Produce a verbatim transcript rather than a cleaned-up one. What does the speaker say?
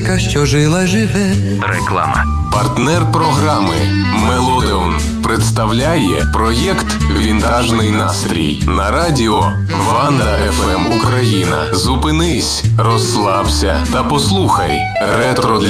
музика, що жила, живе. Реклама. Партнер програми «Мелодеон» представляє проєкт «Вінтажний настрій» на радіо Ванда еф ем Україна. Зупинись, розслабся та послухай ретро